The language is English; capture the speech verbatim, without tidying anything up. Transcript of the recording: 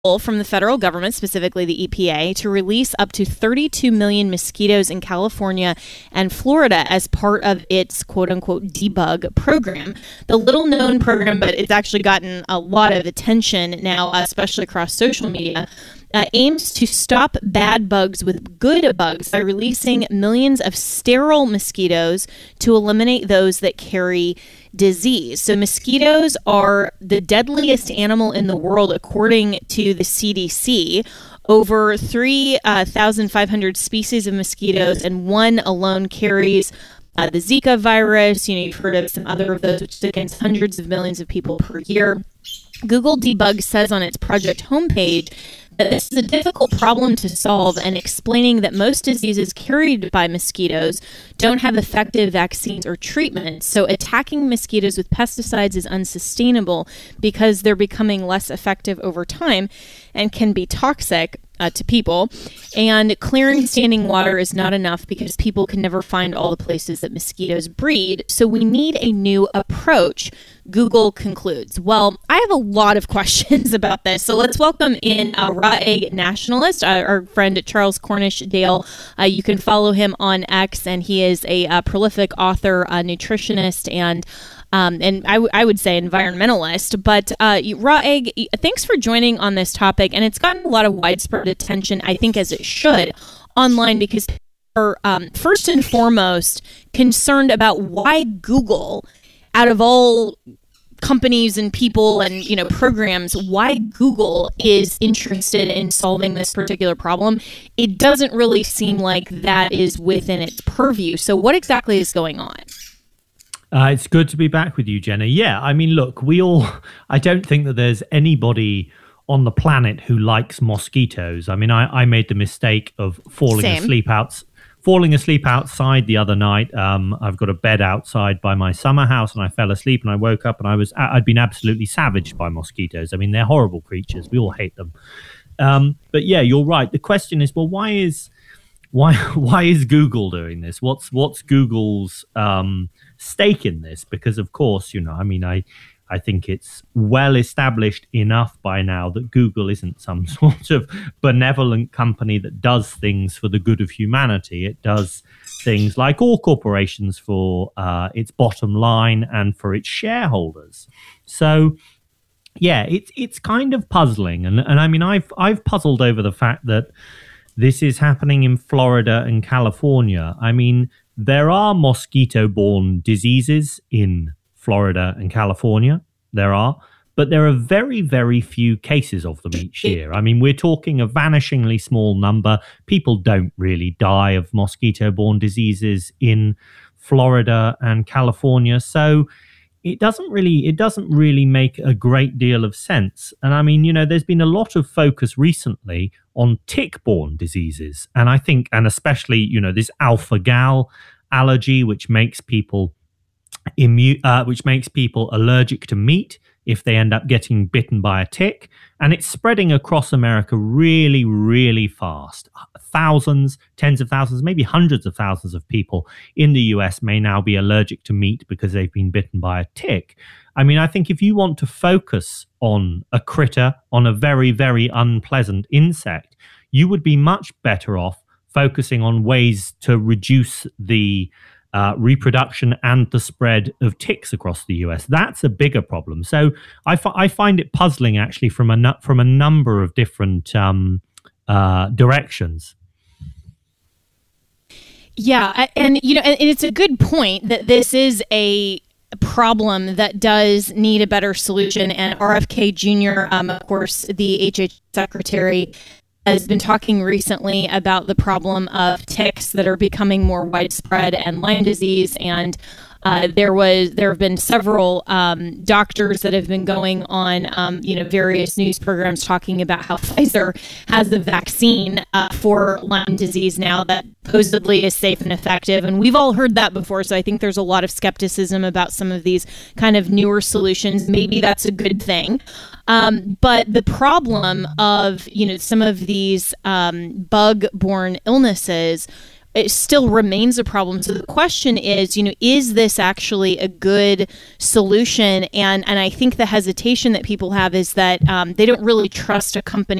from the federal government, specifically the E P A, to release up to thirty-two million mosquitoes in California and Florida as part of its quote-unquote debug program. The little-known program, but it's actually gotten a lot of attention now, especially across social media, Uh, aims to stop bad bugs with good bugs by releasing millions of sterile mosquitoes to eliminate those that carry disease. So mosquitoes are the deadliest animal in the world, according to the C D C. Over three thousand five hundred species of mosquitoes, and one alone carries uh, the Zika virus. You know, you've heard of some other of those, which is against hundreds of millions of people per year. Google Debug says on its project homepage that this is a difficult problem to solve, and explaining that most diseases carried by mosquitoes don't have effective vaccines or treatments. So attacking mosquitoes with pesticides is unsustainable because they're becoming less effective over time and can be toxic uh, to people. And clearing standing water is not enough because people can never find all the places that mosquitoes breed. So we need a new approach, Google concludes. Well, I have a lot of questions about this. So let's welcome in a raw egg nationalist, uh, our friend Charles Cornish Dale. Uh, you can follow him on X, and he is a, a prolific author, a nutritionist, and Um, and I, w- I would say environmentalist. But uh, Raw Egg, thanks for joining on this topic. And it's gotten a lot of widespread attention, I think, as it should, online, because people are um, first and foremost concerned about why Google, out of all companies and people and, you know, programs, why Google is interested in solving this particular problem. It doesn't really seem like that is within its purview. So what exactly is going on? Uh, it's good to be back with you, Jenna. Yeah, I mean, look, we all, I don't think that there's anybody on the planet who likes mosquitoes. I mean, I, I made the mistake of falling Same. asleep out, falling asleep outside the other night. Um, I've got a bed outside by my summer house, and I fell asleep, and I woke up, and I was, I'd been absolutely savaged by mosquitoes. I mean, they're horrible creatures. We all hate them. Um, but yeah, you're right. The question is, well, why is, why, why is Google doing this? What's, what's Google's, um, stake in this? Because of course, you know, I mean, I I think it's well established enough by now that Google isn't some sort of benevolent company that does things for the good of humanity. It does things, like all corporations, for uh, its bottom line and for its shareholders. So yeah, it's it's kind of puzzling, and and I mean, I've I've puzzled over the fact that this is happening in Florida and California. I mean, there are mosquito-borne diseases in Florida and California. There are. But there are very, very few cases of them each year. I mean, we're talking a vanishingly small number. People don't really die of mosquito-borne diseases in Florida and California. So it doesn't really it doesn't really make a great deal of sense. And I mean, you know, there's been a lot of focus recently on tick-borne diseases. And I think, and especially, you know, this alpha-gal allergy, which makes people immune, uh, which makes people allergic to meat if they end up getting bitten by a tick. And it's spreading across America really, really fast. Thousands, tens of thousands, maybe hundreds of thousands of people in the U S may now be allergic to meat because they've been bitten by a tick. I mean, I think if you want to focus on a critter, on a very, very unpleasant insect, you would be much better off focusing on ways to reduce the Uh, reproduction and the spread of ticks across the U S. That's a bigger problem. So I, f- I find it puzzling, actually, from a nu- from a number of different um, uh, directions. Yeah, and you know, and it's a good point that this is a problem that does need a better solution. And R F K Junior, um, of course, the H H Secretary, has been talking recently about the problem of ticks that are becoming more widespread and Lyme disease. And uh, there was there have been several um, doctors that have been going on, um, you know, various news programs talking about how Pfizer has the vaccine uh, for Lyme disease now that supposedly is safe and effective. And we've all heard that before. So I think there's a lot of skepticism about some of these kind of newer solutions. Maybe that's a good thing. Um, but the problem of, you know, some of these um, bug-borne illnesses it still remains a problem. So the question is, you know, is this actually a good solution? And and I think the hesitation that people have is that um, they don't really trust a company